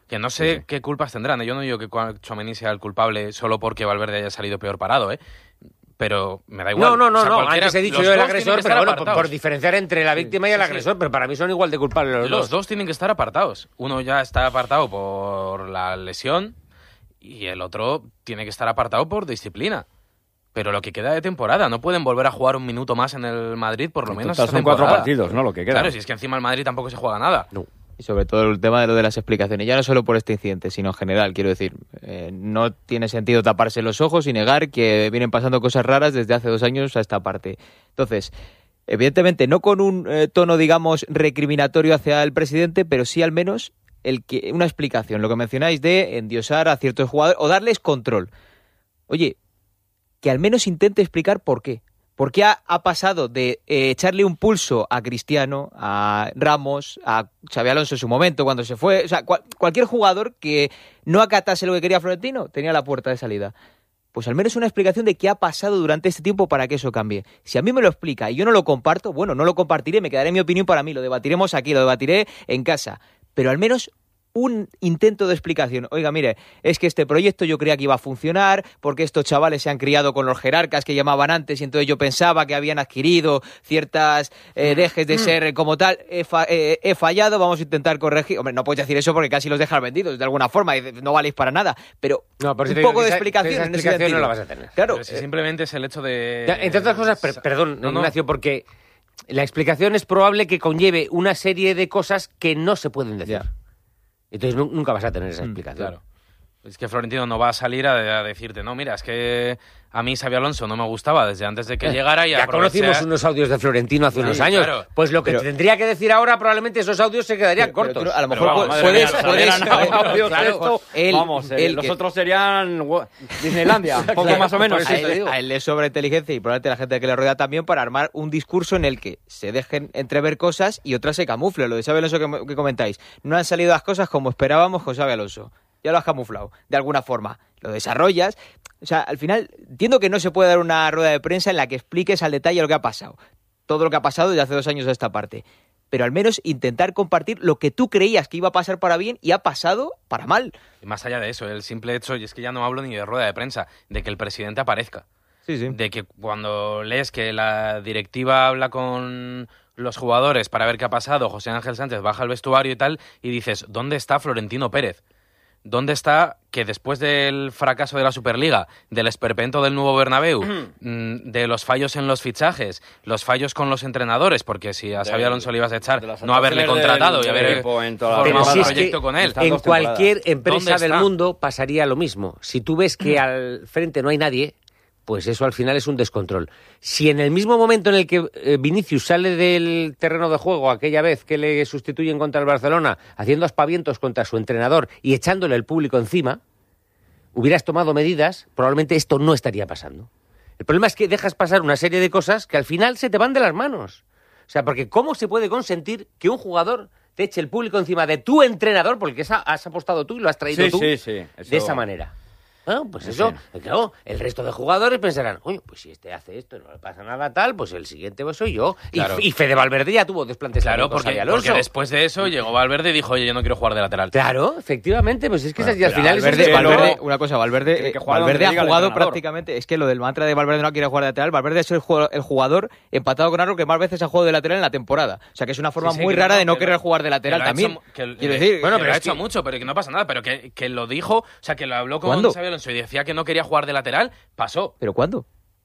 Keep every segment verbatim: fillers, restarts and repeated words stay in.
Que no sé sí, sí. qué culpas tendrán. Yo no digo que Tchouaméni sea el culpable solo porque Valverde haya salido peor parado, ¿eh? Pero me da igual. No, no, no, o sea, no. cualquiera, Antes he dicho yo el agresor, pero bueno, por, por diferenciar entre la víctima sí, y el sí, agresor, sí. Pero para mí son igual de culpables los, los dos. Los dos tienen que estar apartados. Uno ya está apartado por la lesión y el otro tiene que estar apartado por disciplina. Pero lo que queda de temporada, no pueden volver a jugar un minuto más en el Madrid, por lo menos esta son temporada. Cuatro partidos, ¿no? Lo que queda. Claro, si es que encima el Madrid tampoco se juega nada. No. Y sobre todo el tema de lo de las explicaciones, ya no solo por este incidente, sino en general, quiero decir, eh, no tiene sentido taparse los ojos y negar que vienen pasando cosas raras desde hace dos años a esta parte. Entonces, evidentemente, no con un eh, tono, digamos, recriminatorio hacia el presidente, pero sí al menos el que una explicación, lo que mencionáis de endiosar a ciertos jugadores o darles control. Oye, que al menos intente explicar por qué. ¿Por qué ha, ha pasado de eh, echarle un pulso a Cristiano, a Ramos, a Xabi Alonso en su momento cuando se fue? O sea, cual, cualquier jugador que no acatase lo que quería Florentino tenía la puerta de salida. Pues al menos una explicación de qué ha pasado durante este tiempo para que eso cambie. Si a mí me lo explica y yo no lo comparto, bueno, no lo compartiré, me quedaré mi opinión para mí, lo debatiremos aquí, lo debatiré en casa. Pero al menos un intento de explicación. Oiga, mire, es que este proyecto yo creía que iba a funcionar porque estos chavales se han criado con los jerarcas que llamaban antes y entonces yo pensaba que habían adquirido ciertas eh, dejes de ser como tal. He, fa eh, he fallado, vamos a intentar corregir. Hombre, no puedes decir eso porque casi los dejas vendidos de alguna forma y no valéis para nada. Pero no, por un si poco de esa, explicación esa en ese explicación sentido. no la vas a tener. Claro. Pero si eh, simplemente es el hecho de... Ya, entre otras cosas, per perdón, no, no. Ignacio, porque la explicación es probable que conlleve una serie de cosas que no se pueden decir. Ya. Entonces nunca vas a tener esa explicación. Claro. Es que Florentino no va a salir a, a decirte, no, mira, es que a mí Xabi Alonso no me gustaba desde antes de que eh, llegara y ya aproveché... conocimos unos audios de Florentino hace sí, unos años. Claro. Pues lo que pero, tendría que decir ahora, probablemente esos audios se quedarían pero, cortos. Pero, a lo mejor vamos, puedes... Mía, puedes audios claro, esto, él, vamos, eh, él, los que, otros serían Disneylandia, poco claro, más o menos. A él, a él le sobra inteligencia y probablemente la gente que le rodea también para armar un discurso en el que se dejen entrever cosas y otras se camuflen. Lo de Xabi Alonso que, que comentáis. No han salido las cosas como esperábamos con Xabi Alonso. Ya lo has camuflado, de alguna forma. Lo desarrollas. O sea, al final, entiendo que no se puede dar una rueda de prensa en la que expliques al detalle lo que ha pasado. Todo lo que ha pasado desde hace dos años a esta parte. Pero al menos intentar compartir lo que tú creías que iba a pasar para bien y ha pasado para mal. Y más allá de eso, el simple hecho, y es que ya no hablo ni de rueda de prensa, de que el presidente aparezca. Sí, sí. De que cuando lees que la directiva habla con los jugadores para ver qué ha pasado, José Ángel Sánchez baja al vestuario y tal, y dices, ¿dónde está Florentino Pérez? ¿Dónde está que después del fracaso de la Superliga, del esperpento del nuevo Bernabéu, de los fallos en los fichajes, los fallos con los entrenadores, porque si a Xabi Alonso le ibas a echar, no haberle contratado y haber formado un proyecto con él? En cualquier empresa del mundo pasaría lo mismo. Si tú ves que al frente no hay nadie, pues eso al final es un descontrol. Si en el mismo momento en el que eh, Vinicius sale del terreno de juego, aquella vez que le sustituyen contra el Barcelona, haciendo aspavientos contra su entrenador y echándole el público encima, hubieras tomado medidas, probablemente esto no estaría pasando. El problema es que dejas pasar una serie de cosas que al final se te van de las manos. O sea, porque ¿cómo se puede consentir que un jugador te eche el público encima de tu entrenador, porque esa has apostado tú y lo has traído sí, tú, sí, sí, eso... de esa manera? Ah, pues eso, sí. Claro, el resto de jugadores pensarán, oye, pues si este hace esto y no le pasa nada tal, pues el siguiente pues soy yo. Claro. Y, y Fede Valverde ya tuvo desplantes. Claro, porque, porque después de eso llegó Valverde y dijo, oye, yo no quiero jugar de lateral. Claro, efectivamente, pues es que bueno, y al final... Valverde, es Valverde, una cosa, Valverde, que Valverde ha jugado prácticamente, es que lo del mantra de Valverde no quiere jugar de lateral, Valverde es el jugador, el jugador empatado con algo que más veces ha jugado de lateral en la temporada. O sea, que es una forma sí, sí, muy rara no, de no querer lo, jugar de lateral también. Hecho, que, quiero decir, bueno, que pero lo ha hecho que... mucho, pero que no pasa nada, pero que, que lo dijo, o sea, que lo habló con Xabi Alonso y decía que no quería jugar de lateral, pasó. ¿Pero cuándo?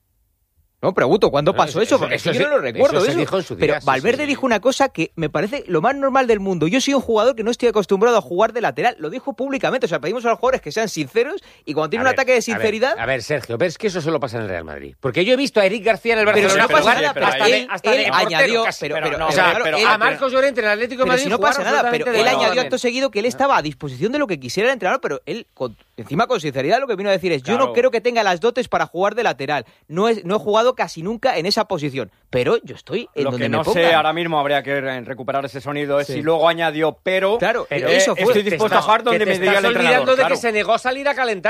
No, pregunto, ¿cuándo pasó eso? Porque eso, eso, yo no lo recuerdo. Eso eso. Se dijo en su día, Pero sí, Valverde sí, sí. dijo una cosa que me parece lo más normal del mundo. Yo soy un jugador que no estoy acostumbrado a jugar de lateral. Lo dijo públicamente. O sea, pedimos a los jugadores que sean sinceros y cuando tienen un ataque de sinceridad... A ver, a ver, Sergio, pero es que eso solo pasa en el Real Madrid. Porque yo he visto a Eric García en el Barcelona... Pero si no pasa nada, pero hasta él, de, hasta él de añadió... Casi, pero, pero, pero, no, o sea, pero, pero, él, a Marcos Llorente en el Atlético de Madrid... Pero si no pasa nada, pero él bueno, añadió acto seguido que él estaba a disposición de lo que quisiera el entrenador, pero él, con, encima con sinceridad, lo que vino a decir es, yo no creo que tenga las dotes para jugar de lateral. No, es, no he jugado casi nunca en esa posición. Pero yo estoy en lo donde que no me sé ahora mismo, habría que recuperar ese sonido, es sí. si luego añadió, pero, claro, pero eh, eso fue, estoy dispuesto a jugar donde me diga el entrenador. Te estás olvidando de claro. que se negó a salir a calentar.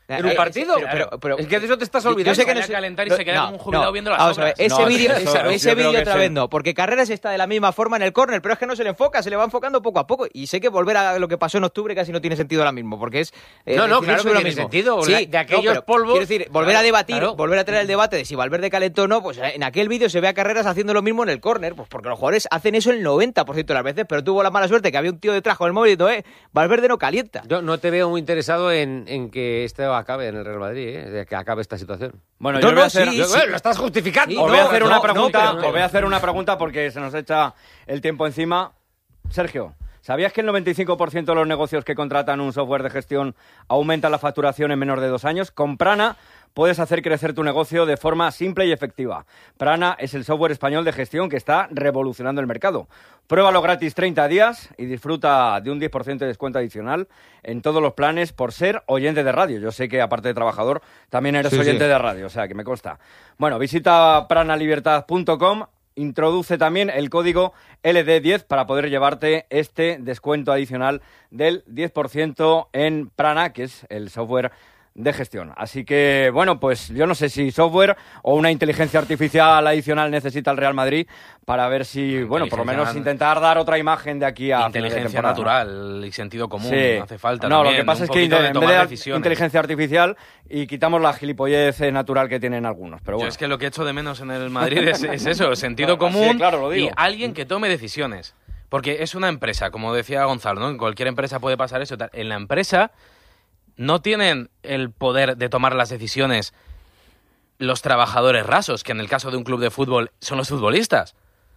¿En un partido? Pero, pero, pero, es que de eso te estás olvidando. Yo sé que no no a calentar y no, se queda no, como un jubilado no, viendo las vamos obras. A ver, ese No, vídeo eso- ese vídeo otra que vez sí. no, porque Carreras está de la misma forma en el córner, pero es que no se le enfoca, se le va enfocando poco a poco. Y sé que volver a lo que pasó en octubre casi no tiene sentido ahora mismo, porque es... Eh, No, no, decidir claro sobre que lo tiene mismo. sentido. Sí, La- de aquellos no, pero polvos... Quiero decir, volver Claro, a debatir, claro. volver a traer el debate de si Valverde calentó o no, pues en aquel vídeo se ve a Carreras haciendo lo mismo en el córner, pues porque los jugadores hacen eso el noventa por ciento de las veces, pero tuvo la mala suerte que había un tío detrás con el móvil y todo, eh, Valverde no calienta. Yo no te veo muy interesado en, en que esto acabe en el Real Madrid, ¿eh? De que acabe esta situación. Bueno, No, yo voy no, a hacer... sí, Yo- sí. Lo estás justificando. Sí, Os no, voy a hacer no, una no, pregunta, pero- os voy a hacer una pregunta porque se nos echa el tiempo encima. Sergio, ¿sabías que el noventa y cinco por ciento de los negocios que contratan un software de gestión aumentan la facturación en menos de dos años? Con Prana puedes hacer crecer tu negocio de forma simple y efectiva. Prana es el software español de gestión que está revolucionando el mercado. Pruébalo gratis treinta días y disfruta de un diez por ciento de descuento adicional en todos los planes por ser oyente de radio. Yo sé que aparte de trabajador también eres Sí, oyente sí. de radio, o sea que me consta. Bueno, visita pranalibertad punto com. Introduce también el código L D diez para poder llevarte este descuento adicional del diez por ciento en Prana, que es el software de gestión. Así que, bueno, pues yo no sé si software o una inteligencia artificial adicional necesita el Real Madrid para ver si, bueno, por lo menos Inteligencia- intentar dar otra imagen de aquí a final de Inteligencia temporada. natural y sentido común, Sí. hace falta No, también, lo que pasa un es que poquito de en vez tomar de decisiones. inteligencia artificial y quitamos la gilipollez eh, natural que tienen algunos. Pero Yo bueno. es que lo que echo de menos en el Madrid es, es eso, sentido Claro, común sí, claro, lo digo. y alguien que tome decisiones. Porque es una empresa, como decía Gonzalo, ¿no? En cualquier empresa puede pasar eso. Tal. En la empresa no tienen el poder de tomar las decisiones los trabajadores rasos, que en el caso de un club de fútbol son los futbolistas.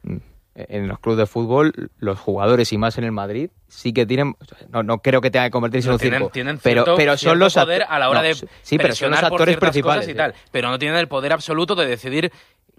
En los clubes de fútbol, los jugadores y más en el Madrid sí que tienen, no, no creo que tenga que convertirse en No, un tienen, circo, tienen pero, cierto, pero son cierto los poder acto- a la hora no, de sí, pero son los presionar por actores ciertas principales cosas y sí. tal, pero no tienen el poder absoluto de decidir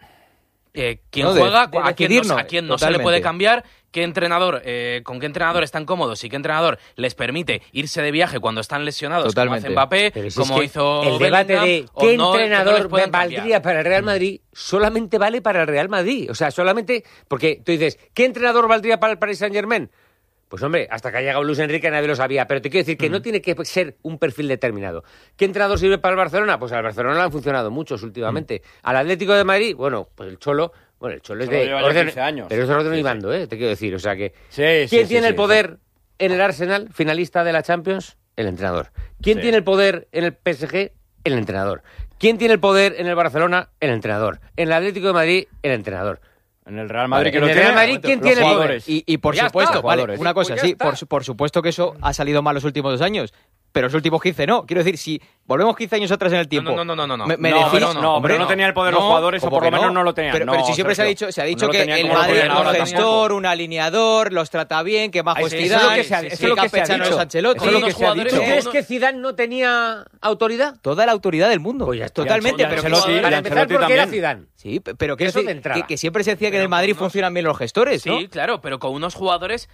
eh, quién No, de- juega, de a quién, decidir no, no, a quién no se le totalmente. puede cambiar, qué entrenador, eh, con qué entrenador están cómodos y qué entrenador les permite irse de viaje cuando están lesionados, Totalmente. como hace Mbappé, Pero si es como que hizo el debate Bellingham, de o qué no, que no entrenador les pueden valdría cambiar. para el Real Madrid solamente vale para el Real Madrid. O sea, solamente porque tú dices, ¿qué entrenador valdría para el Paris Saint-Germain? Pues hombre, hasta que ha llegado Luis Enrique nadie lo sabía, pero te quiero decir que no tiene que ser un perfil determinado. ¿Qué entrenador sirve para el Barcelona? Pues al Barcelona le han funcionado muchos últimamente. Al Atlético de Madrid, bueno, pues el Cholo, bueno, el Cholo es Cholo de lleva ya orden, quince años. pero es de orden Sí, y sí. mando, ¿eh? Te quiero decir, o sea que Sí, ¿quién sí, sí, tiene sí, el poder en el Arsenal, finalista de la Champions? El entrenador. ¿Quién Sí. tiene el poder en el P S G? El entrenador. ¿Quién tiene el poder en el Barcelona? El entrenador. En el Atlético de Madrid, el entrenador. En el Real Madrid Vale, que en lo el tiene, Real Madrid, ¿quién los tiene el poder? jugadores. Y, y por Ya supuesto, está. vale, Jugadores. una cosa, Pues ya sí, está. por, su- por supuesto que eso ha salido mal los últimos dos años, pero los últimos quince no. Quiero decir, si volvemos quince años atrás en el tiempo... No, no, no, no, no. me- me No, decís- pero no, hombre, pero no tenía el poder los no, jugadores, o ¿cómo por lo que menos no lo tenían. Pero, No, pero si siempre se ha Sergio. dicho, se ha No dicho lo que tenían el como lo Madrid tienen es un ahora gestor, un alineador, los trata bien, que bajo Ay, es sí, eso es lo que se ha- Zidane, eso es lo que se ha campechano dicho. es Ancelotti. Eso es lo que los se ha jugadores dicho. ¿Tú como crees uno- que Zidane no tenía autoridad? Toda la autoridad del mundo. Pues ya está. Totalmente, Y pero que Ancelotti- sí, Para y empezar, Ancelotti porque era también. Zidane. sí, pero que, Eso sí, de entrada. que, que siempre se decía que en el Pero Madrid con unos- funcionan bien los gestores, ¿no? Sí, claro, pero con unos jugadores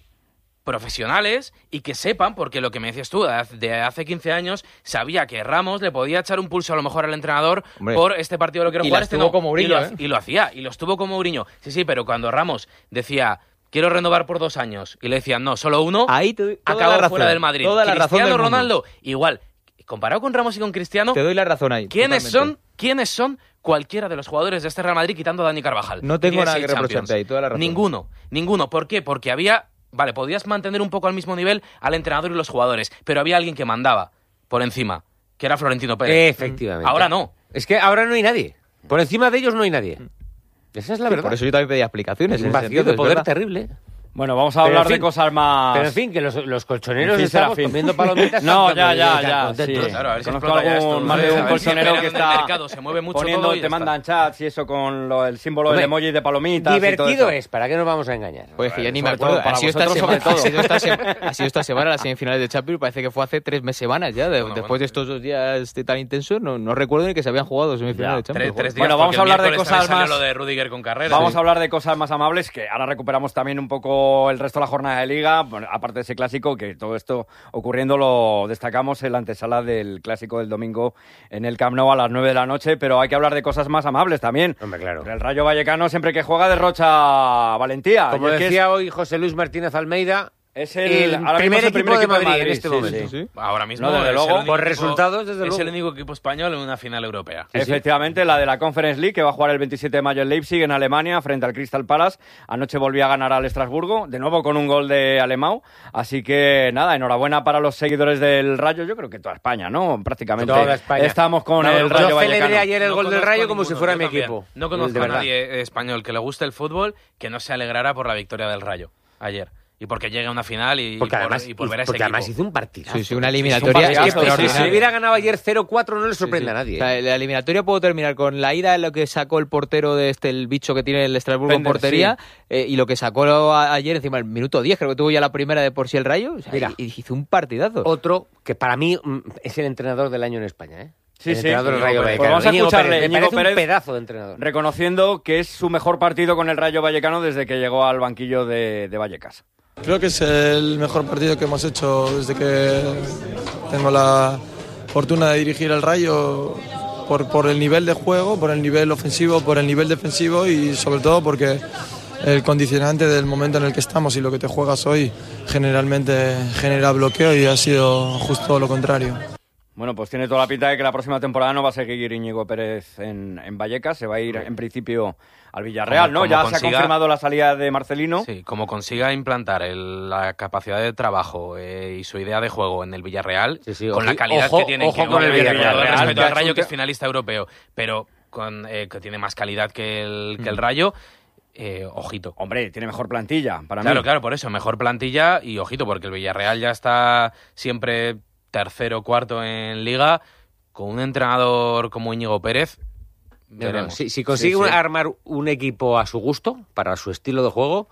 profesionales y que sepan, porque lo que me decías tú, de hace- de hace quince años, sabía que Ramos le podía echar un pulso a lo mejor al entrenador Hombre. por este partido lo quiero Y jugar, las este tuvo no. con Mourinho, y, lo, ¿eh? y lo hacía, y los tuvo con Mourinho. Sí, sí, pero cuando Ramos decía, quiero renovar por dos años, y le decían, no, solo uno, Ahí te doy toda acabó la razón, fuera del Madrid. toda la razón Cristiano del mundo. Ronaldo, igual. Comparado con Ramos y con Cristiano, Te doy la razón ahí. ¿quiénes totalmente. son, ¿quiénes son cualquiera de los jugadores de este Real Madrid quitando a Dani Carvajal? No tengo Tiene nada seis que reprocharte Champions. ahí, toda la razón. Ninguno, ninguno. ¿Por qué? Porque había... Vale, podías mantener un poco al mismo nivel al entrenador y los jugadores, pero había alguien que mandaba por encima, que era Florentino Pérez. Efectivamente. Ahora no. Es que ahora no hay nadie. Por encima de ellos no hay nadie. Esa es la Sí, verdad. por eso yo también pedía explicaciones. Es en un ese vacío sentido, de es poder verdad. terrible. Bueno, vamos a Pero, hablar en fin, de cosas más... Pero en fin, que los, los colchoneros En fin, estamos Serafín. comiendo palomitas. No, tan- ya, tan- ya, tan ya, contentos. sí. Claro, a ver si Conozco explota ya algún- esto, más de a un ver si colchonero operan que en el está mercado, se mueve mucho poniendo, todo y ya te está. mandan chats y eso con lo- el símbolo Hombre, del emoji de palomitas y todo Divertido eso. es, ¿para qué nos vamos a engañar? Pues que ya ni Sobre me acuerdo. todo, para Ha sido, esta vosotros, semana, sobre todo. ha, sido esta sema- ha sido esta semana las semifinales de Champions, parece que fue hace tres meses semanas ya. de- Bueno, después bueno. de estos dos días de tan intensos, no, no recuerdo ni que se habían jugado semifinales Ya, de Champions. Tres, tres días, Bueno, vamos porque a hablar el de miércoles cosas también salió más- lo de Rudiger con Carreras. Vamos Sí. a hablar de cosas más amables, que ahora recuperamos también un poco el resto de la jornada de Liga, bueno, aparte de ese clásico, que todo esto ocurriendo lo destacamos en la antesala del clásico del domingo en el Camp Nou a las nueve de la noche, pero hay que hablar de cosas más amables también. Hombre, claro. El Rayo Vallecano siempre que juega derrocha valentía. Como Y es que decía es- hoy José Luis Martínez Almeida, Es el, el ahora primer, mismo es el equipo, primer de equipo Madrid, de Madrid en este sí, momento. sí. Sí. Ahora mismo, No, desde es luego. el único Por equipo- resultados, desde es luego. el único equipo español en una final europea. Sí, sí. Efectivamente, la de la Conference League, que va a jugar el veintisiete de mayo en Leipzig, en Alemania, frente al Crystal Palace. Anoche volvió a ganar al Estrasburgo, de nuevo con un gol de Alemão. Así que, nada, enhorabuena para los seguidores del Rayo. Yo creo que toda España, ¿no? Prácticamente. Toda España. Estamos con No, el yo Rayo celebré Vallecano. ayer el No gol del conozco Rayo a como si ninguno, fuera yo mi también. equipo. No El conozco de a verdad. nadie español que le guste el fútbol que no se alegrara por la victoria del Rayo ayer. Y porque llegue a una final y, Porque y por, además, y por ver a ese porque además equipo. hizo un partidazo. Sí, sí, una Es eliminatoria un partidazo, Es que si extraordinaria. se hubiera ganado ayer cero cuatro no le sorprende Sí, sí. a nadie. O sea, la eliminatoria puedo terminar con la ida en lo que sacó el portero de este, el bicho que tiene el Estrasburgo en Pender, portería, eh, y lo que sacó a- ayer encima el minuto diez, creo que tuvo ya la primera de por sí el Rayo, o sea, Mira. y, y hizo un partidazo. Otro que para mí mm, es el entrenador del año en España, ¿eh? Sí, el sí. entrenador del Íñigo Rayo Pérez. Vallecano. Pues vamos a Íñigo escucharle, Pérez, me Íñigo parece Pérez. un pedazo de entrenador. Reconociendo que es su mejor partido con el Rayo Vallecano desde que llegó al banquillo de, de Vallecas. Creo que es el mejor partido que hemos hecho desde que tengo la fortuna de dirigir al Rayo por, por el nivel de juego, por el nivel ofensivo, por el nivel defensivo y sobre todo porque el condicionante del momento en el que estamos y lo que te juegas hoy generalmente genera bloqueo y ha sido justo lo contrario. Bueno, pues tiene toda la pinta de que la próxima temporada no va a seguir Íñigo Pérez en, en Vallecas, se va a ir en principio al Villarreal, Como- ¿no? como Ya se consiga- ha confirmado la salida de Marcelino. Sí, como consiga implantar el- la capacidad de trabajo eh, y su idea de juego en el Villarreal, Sí, sí, con la oji- calidad ojo- que tiene, ojo que con el obviamente, Villarreal, con todo el que respeto ha al hecho Rayo, un que es te- finalista europeo, pero con, eh, que tiene más calidad que el, que el Rayo, eh, ojito. Hombre, tiene mejor plantilla para Claro, mí. claro, por eso, mejor plantilla y ojito, porque el Villarreal ya está siempre tercero, cuarto en Liga, con un entrenador como Íñigo Pérez. No, no, Veremos. Si, si consigue Sí, sí. armar un equipo a su gusto, para su estilo de juego,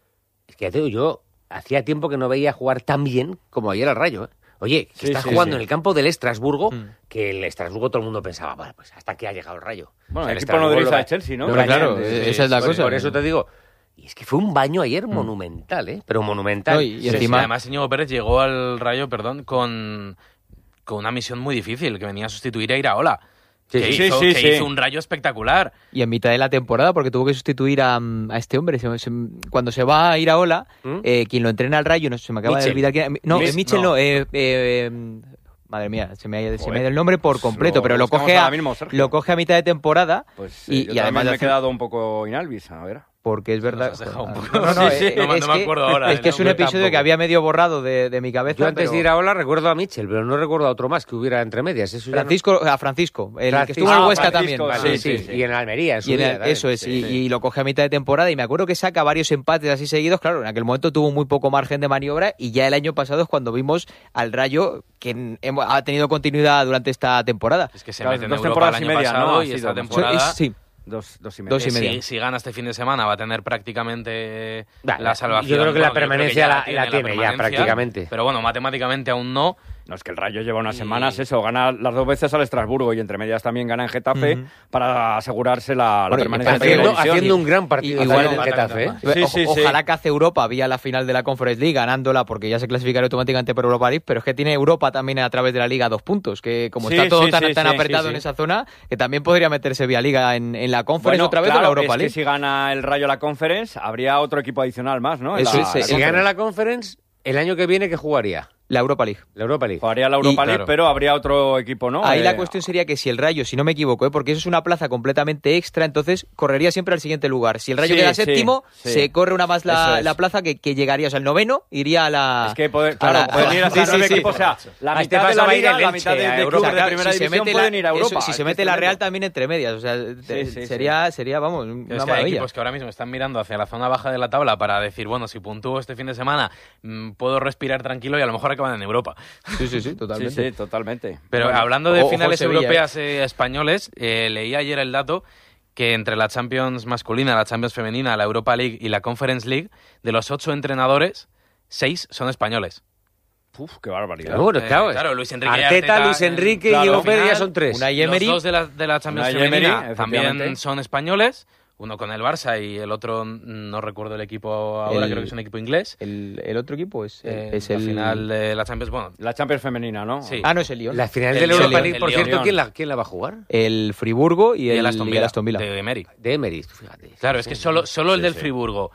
es que ya te digo, yo hacía tiempo que no veía jugar tan bien como ayer al Rayo, ¿eh? Oye, que Sí, estás sí, jugando sí. en el campo del Estrasburgo, Mm. que el Estrasburgo todo el mundo pensaba, bueno, pues hasta que ha llegado el Rayo. Bueno, O sea, el equipo nodriza Estrasburgo de lo- Chelsea, ¿no? lo Hombre, bañan, claro, sí, eh, sí, esa es la por- cosa. Por eso te digo, y es que fue un baño ayer monumental, ¿eh? Pero monumental. No, y- y Sí, encima- sí, además Íñigo Pérez llegó al Rayo, perdón, con, con una misión muy difícil, que venía a sustituir a Iraola. Sí, que sí, hizo, sí, que sí. hizo un Rayo espectacular. Y en mitad de la temporada, porque tuvo que sustituir a, a este hombre. Se- se- cuando se va a ir a Ola, ¿Mm? eh, quien lo entrena al Rayo, no sé, se me acaba Mitchell. de olvidar quién era. No, Mitch- eh, Mitchell no. no. eh, eh, eh, madre mía, se me, ha, se me ha Joder. ido el nombre por Pues completo, lo pero lo buscamos coge, a, ahora mismo, Sergio. lo coge a mitad de temporada. Pues y, eh, yo y además también me de he hacer- quedado un poco inalvis, a ver. porque es verdad. has dejado un poco. No, no, Sí, sí, eh, no me- es no me que- acuerdo ahora, Es que eh, es un no, episodio tampoco. que había medio borrado de, de mi cabeza. Yo antes pero- de ir a Ola recuerdo a Mitchell, pero no recuerdo a otro más que hubiera entre medias. Eso ya no- Francisco, a Francisco, el que Francisco. estuvo en el Ah, Huesca Francisco, también. Vale, sí, sí, sí, sí. Y en Almería, en su Y en día el- también. eso es, Sí, y, sí. y lo coge a mitad de temporada y me acuerdo que saca varios empates así seguidos, claro, en aquel momento tuvo muy poco margen de maniobra y ya el año pasado es cuando vimos al Rayo que en- hemos- ha tenido continuidad durante esta temporada. Es que se Claro, mete en dos Europa el temporadas y año media, pasado ¿no? Ha y sido esta más o temporada... Es- sí, Dos, dos y medio. Dos y eh, media. si, si gana este fin de semana va a tener prácticamente Va, la salvación. yo creo que la Bueno, yo creo permanencia ya la- la tiene tiene ya permanencia, prácticamente. Pero bueno, matemáticamente aún no. No, es que el Rayo lleva unas Y- semanas eso, gana las dos veces al Estrasburgo y entre medias también gana en Getafe Ujú. para asegurarse la, la Bueno, y permanencia en haciendo- primera división. haciendo un gran partido Y- igual igual en va Getafe, ¿eh? también, Sí, sí, O- sí. Ojalá que hace Europa vía la final de la Conference League ganándola porque ya se clasificaría automáticamente por Europa League, pero es que tiene Europa también a través de la Liga dos puntos, que como Sí, está todo sí, tan, sí, tan sí, apretado sí, en sí. esa zona, que también podría meterse vía Liga en, en la Conference Bueno, otra vez claro, o la Europa es League. que si gana el Rayo la Conference, habría otro equipo adicional más, ¿no? En Eso la- es, la sí. Si Conference. gana la Conference, el año que viene, ¿qué jugaría? La Europa League. La Europa League. Jugaría la Europa Y- League, claro. pero habría otro equipo, ¿no? Ahí Eh, la cuestión sería que si el Rayo, si no me equivoco, ¿eh? porque eso es una plaza completamente extra, entonces correría siempre al siguiente lugar. Si el Rayo Sí, queda sí, séptimo, sí. se corre una más Eso la, es. la plaza que, que llegaría, o sea, el noveno iría a la... Es que poder, a claro, la- pueden ir hasta Sí, nueve sí, sí. equipos, o sea, la A este mitad de paso la va a ir Liga, el la Elche mitad de, a de Europa. clubes de Claro, primera si se división mete la- pueden ir a eso, Europa. si Es se que mete es la tremendo. Real también entre medias, o sea, te- sí, sí. sería, sería, vamos, una Es que hay maravilla. equipos que ahora mismo están mirando hacia la zona baja de la tabla para decir, bueno, si puntúo este fin de semana, mm, puedo respirar tranquilo y a lo mejor acaban en Europa. Sí, sí, sí, Sí, totalmente. sí, totalmente. Pero Bueno, hablando de ojo, finales Sevilla, europeas eh, españoles, eh, leí ayer el dato que entre la Champions masculina, la Champions femenina, la Europa League y la Conference League, de los ocho entrenadores, seis son españoles. Uf, qué barbaridad. Pero bueno, Eh, claro, claro, Luis Enrique y Arteta, Arteta, Luis eh, Enrique claro, y Diego al Pérez ya final, son tres. Unai Emery. Los dos de la, de la Champions Unai Emery, femenina también efectivamente. son españoles, uno con el Barça y el otro, mm, no recuerdo el equipo ahora, El- creo que es un equipo inglés. El, el otro equipo es, Eh, es la el... final de la Champions, bueno, La Champions femenina, ¿no? Sí. Ah, no, es el Lyon. La final El de la Lyon, Europa el League, por Lyon. cierto, ¿quién la, ¿quién la va a jugar? El Friburgo y y el, el Aston y Villa, el Aston Villa. de Emery. De Emery, fíjate. Claro, es que solo, solo el Sí, del sí. Friburgo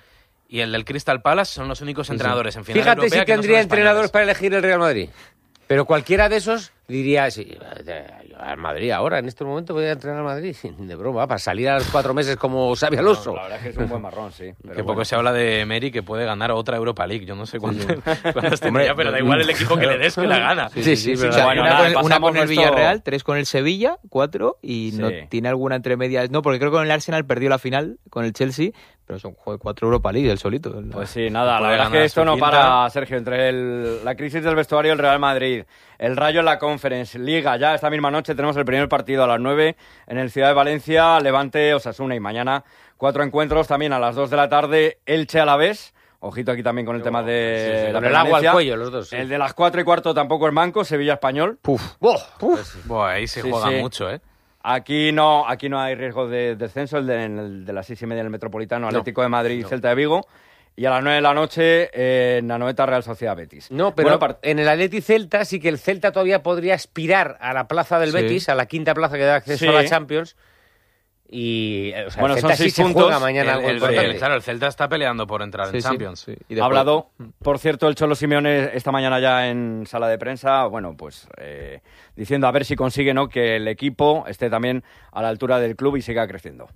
y el del Crystal Palace son los únicos entrenadores en final Fíjate europea si que no son tendría entrenadores españoles. para elegir el Real Madrid. Pero cualquiera de esos diría, sí, al Madrid ahora, en este momento voy a entrenar al Madrid. De broma, para salir a los cuatro meses como Xabi Alonso. No, la verdad es que es un buen marrón, sí. Pero Que bueno. poco se habla de Emery, que puede ganar otra Europa League. Yo no sé cuántos, cuántos Hombre, tendría, pero da igual el equipo que le des, que la gana. Sí, sí, sí, O pero sea, Bueno, una, nada, con, una pasamos con el nuestro- Villarreal, tres con el Sevilla, cuatro, y no Sí. tiene alguna entre medias. No, porque creo que con el Arsenal perdió la final con el Chelsea, pero son joder, cuatro Europa League, el solito. Pues sí, nada, la Puede verdad es ganar que esto su no quinta. para, Sergio, entre el- la crisis del vestuario y el Real Madrid, el Rayo en la Conference, Liga, ya esta misma noche tenemos el primer partido a las nueve en el Ciudad de Valencia, Levante, Osasuna, y mañana cuatro encuentros también a las dos de la tarde, Elche Alavés, ojito aquí también con el tema de Sí, sí, la con el agua al permanencia. cuello, los dos. Sí. El de las cuatro y cuarto tampoco es manco, Sevilla Español. Puf. Buah, ahí se Sí, juega sí. mucho, ¿eh? Aquí no, aquí no hay riesgo de descenso, el de, el de las seis y media en el Metropolitano, Atlético de Madrid y Celta de Vigo. Y a las nueve de la noche eh, en Anoeta, Real Sociedad Betis. No, pero Bueno, par- en el Atleti Celta sí que el Celta todavía podría aspirar a la plaza del Sí. Betis, a la quinta plaza que da acceso Sí. a la Champions. Y eh, o sea, Bueno, el son Celta sí seis se puntos. juega mañana El, algo el- importante. el- claro, el Celta está peleando por entrar Sí, en sí, Champions. sí. Y Ha después- hablado, por cierto, el Cholo Simeone esta mañana ya en sala de prensa, bueno, pues eh, diciendo a ver si consigue, ¿no?, que el equipo esté también a la altura del club y siga creciendo.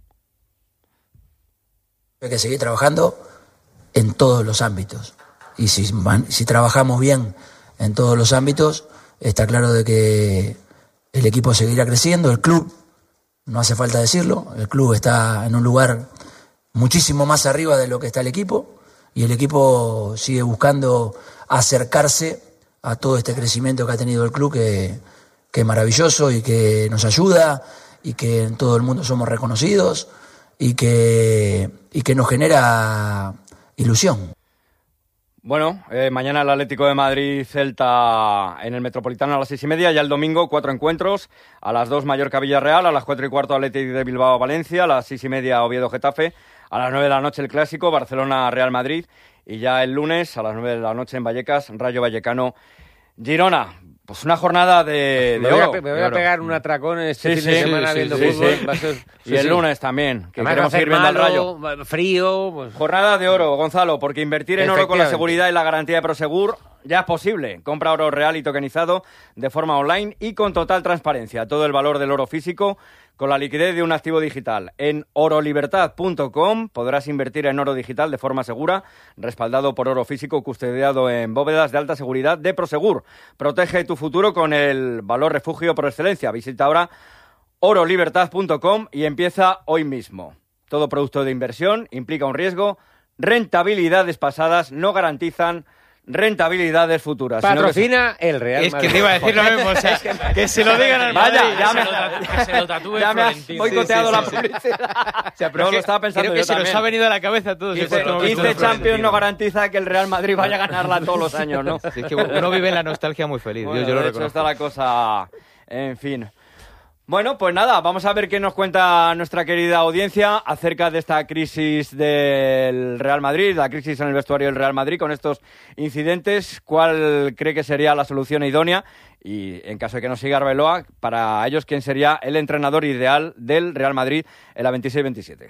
Hay que seguir trabajando en todos los ámbitos. Y si, man- si trabajamos bien en todos los ámbitos, está claro de que el equipo seguirá creciendo, el club, no hace falta decirlo, el club está en un lugar muchísimo más arriba de lo que está el equipo, y el equipo sigue buscando acercarse a todo este crecimiento que ha tenido el club, que, que es maravilloso y que nos ayuda, y que en todo el mundo somos reconocidos, y que, y que nos genera ilusión. Bueno, eh, mañana el Atlético de Madrid Celta en el Metropolitano a las seis y media, ya el domingo cuatro encuentros, a las dos Mallorca Villarreal, a las cuatro y cuarto Atlético de Bilbao Valencia, a las seis y media Oviedo Getafe, a las nueve de la noche el Clásico, Barcelona Real Madrid, y ya el lunes a las nueve de la noche en Vallecas, Rayo Vallecano Girona. Pues una jornada de, Me de voy, a, oro. pe- me voy de a oro. pegar un atracón este Sí, fin sí, de sí, semana sí, viendo sí, fútbol. sí. Va a ser- Y sí, el sí. lunes también, que Además, va a queremos hacer seguir viendo al Rayo. malo, frío. Pues... Jornada de oro, Gonzalo, porque invertir en oro con la Efectivamente. seguridad y la garantía de Prosegur ya es posible. Compra oro real y tokenizado de forma online y con total transparencia. Todo el valor del oro físico con la liquidez de un activo digital. En orolibertad punto com podrás invertir en oro digital de forma segura, respaldado por oro físico custodiado en bóvedas de alta seguridad de Prosegur. Protege tu futuro con el valor refugio por excelencia. Visita ahora orolibertad punto com y empieza hoy mismo. Todo producto de inversión implica un riesgo. Rentabilidades pasadas no garantizan rentabilidades futuras. sino que- Patrocina el Real Es Madrid. que te iba a decir lo mismo, o sea, que se lo digan al Vaya, Madrid. ya Que me, se lo tatu- que se lo tatúe ya me has Florentino. boicoteado Sí, sí, la sí. publicidad. O sea, pero No, es que lo estaba pensando creo que yo se nos también. ha venido a la cabeza todo. quince, Eso es como quince visto de Champions Florentino. no garantiza que el Real Madrid vaya a ganarla todos los años, ¿no? Sí, es que uno vive en la nostalgia muy feliz, Bueno, yo, yo lo de hecho reconozco. está la cosa, en fin. Bueno, pues nada, vamos a ver qué nos cuenta nuestra querida audiencia acerca de esta crisis del Real Madrid, la crisis en el vestuario del Real Madrid con estos incidentes. ¿Cuál cree que sería la solución idónea? Y en caso de que no siga Arbeloa, para ellos, ¿quién sería el entrenador ideal del Real Madrid en la veintiséis veintisiete?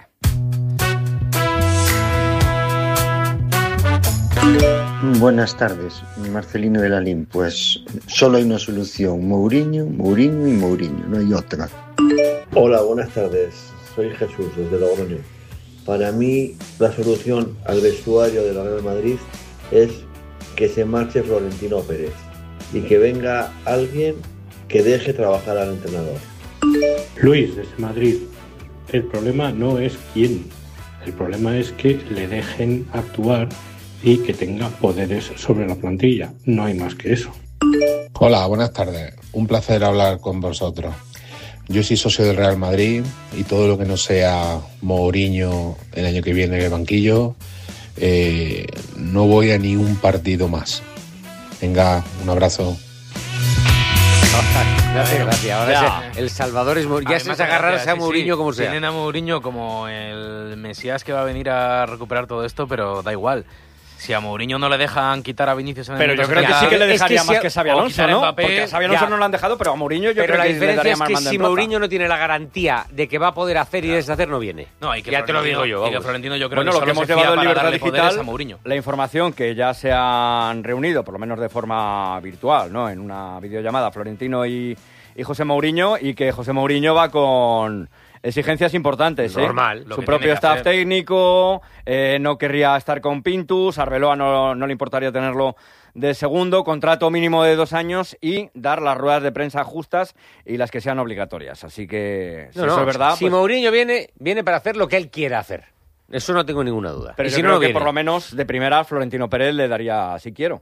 Buenas tardes, Marcelino de Lalín. Pues solo hay una solución, Mourinho, Mourinho y Mourinho, no hay otra. Hola, buenas tardes. Soy Jesús, desde Logroño. Para mí, la solución al vestuario de la Real Madrid es que se marche Florentino Pérez y que venga alguien que deje trabajar al entrenador. Luis, desde Madrid. El problema no es quién. El problema es que le dejen actuar y que tenga poderes sobre la plantilla. No hay más que eso. Hola, buenas tardes. Un placer hablar con vosotros. Yo soy socio del Real Madrid y todo lo que no sea Mourinho el año que viene en el banquillo, eh, no voy a ni un partido más. Venga, un abrazo. Gracias, gracias. Ahora Ya. es el Salvador es Mourinho. Ya Además, se agarrarse gracias, a sí, Mourinho sí. como sea. Tienen a Mourinho como el Mesías que va a venir a recuperar todo esto, pero da igual. Si a Mourinho no le dejan quitar a Vinicius en el Pero yo creo que sí que le dejaría es que más si, que Xabi Alonso, ¿no? Mbappé, porque a Xabi Alonso ya. no lo han dejado, pero a Mourinho yo pero creo que le daría más. Pero la diferencia es que si en Mourinho no tiene la garantía de que va a poder hacer y deshacer, no viene. No, y que ya te lo digo yo. Y que Florentino yo creo bueno, que lo que hemos se llevado en para Libertad darle Digital, a Mourinho. La información que ya se han reunido, por lo menos de forma virtual, ¿no? En una videollamada, Florentino y, y José Mourinho, y que José Mourinho va con exigencias importantes. Normal. ¿eh? Su propio staff hacer. técnico, eh, no querría estar con Pintus, Arbeloa no, no le importaría tenerlo de segundo, contrato mínimo de dos años y dar las ruedas de prensa justas y las que sean obligatorias. Así que, si no, eso no, es verdad... Si pues... Mourinho viene, viene para hacer lo que él quiera hacer. Eso no tengo ninguna duda. Pero y yo si creo no, que viene. por lo menos de primera Florentino Pérez le daría si quiero.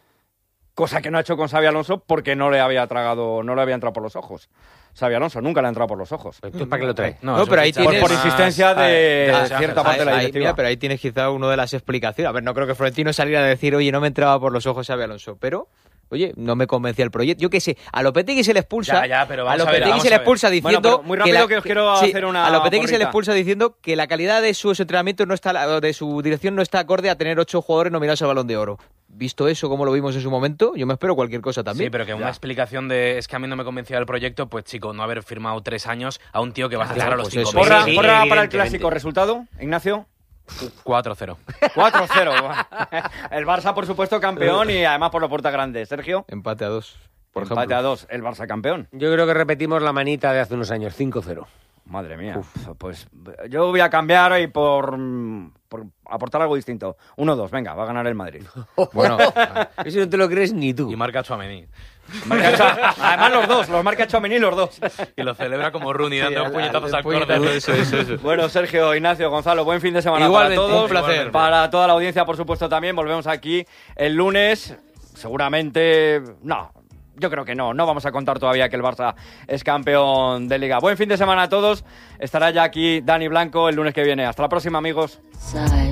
Cosa que no ha hecho con Xabi Alonso porque no le había tragado, no le había entrado por los ojos. Xabi Alonso nunca le ha entrado por los ojos. Entonces, ¿para qué lo trae? No, no pero ahí tienes... Por, por insistencia de ah, cierta ahí, parte de la ahí, directiva. Mira, pero ahí tienes quizá una de las explicaciones. A ver, no creo que Florentino saliera a decir, oye, no me entraba por los ojos Xabi Alonso, pero... Oye, no me convencía el proyecto. Yo qué sé, a Lopetegui se le expulsa. Ya, ya, pero a Lopetegui se le expulsa diciendo. Bueno, muy rápido que, la, que os quiero sí, hacer una. A Lopetegui porrita. se le expulsa diciendo que la calidad de sus entrenamientos no está, de su dirección no está acorde a tener ocho jugadores nominados al Balón de Oro. Visto eso, como lo vimos en su momento, yo me espero cualquier cosa también. Sí, pero que ya. una explicación de es que a mí no me convencía el proyecto, pues chico, no haber firmado tres años a un tío que vas a echar a los cinco. Porra, sí, porra para el clásico. ¿Resultado, Ignacio? cuatro cero. cuatro cero. El Barça, por supuesto, campeón y además por la puerta grande. Sergio. Empate a dos. Por Empate ejemplo. a dos. El Barça campeón. Yo creo que repetimos la manita de hace unos años. cinco cero. Madre mía. Uf. Pues yo voy a cambiar y por, por aportar algo distinto. uno dos. Venga, va a ganar el Madrid. Bueno, eso no te lo crees ni tú. Y marca Tchouaméni. Además los dos, los marca Tchouaméni los dos. Y lo celebra como Rooney, dando sí, puñetazos al córner. Eso, eso, eso. Bueno, Sergio, Ignacio, Gonzalo, buen fin de semana Igualmente, para todos. un placer. Para toda la audiencia, por supuesto, también. Volvemos aquí el lunes. Seguramente... No, yo creo que no. No vamos a contar todavía que el Barça es campeón de Liga. Buen fin de semana a todos. Estará ya aquí Dani Blanco el lunes que viene. Hasta la próxima, amigos.